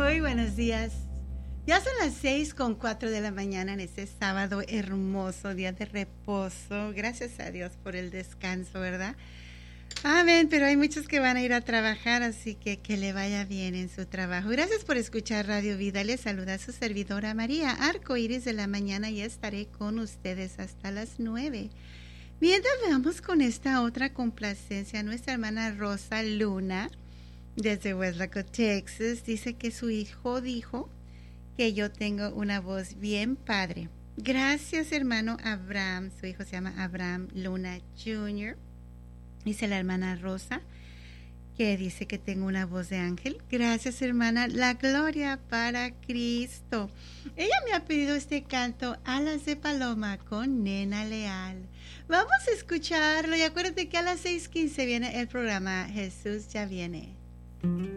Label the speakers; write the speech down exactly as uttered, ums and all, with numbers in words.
Speaker 1: Muy buenos días. Ya son las seis con cuatro de la mañana en este sábado hermoso, día de reposo. Gracias a Dios por el descanso, ¿verdad? Amén, pero hay muchos que van a ir a trabajar, así que que le vaya bien en su trabajo. Gracias por escuchar Radio Vida. Les saluda a su servidora María, Arco Iris de la mañana, y estaré con ustedes hasta las nueve. Mientras veamos con esta otra complacencia, nuestra hermana Rosa Luna, desde Weslaco, Texas, dice que su hijo dijo que yo tengo una voz bien padre. Gracias, hermano Abraham. Su hijo se llama Abraham Luna junior Dice la hermana Rosa que dice que tengo una voz de ángel. Gracias, hermana. La gloria para Cristo. Ella me ha pedido este canto, Alas de Paloma, con Nena Leal. Vamos a escucharlo y acuérdate que a las seis quince viene el programa Jesús ya viene.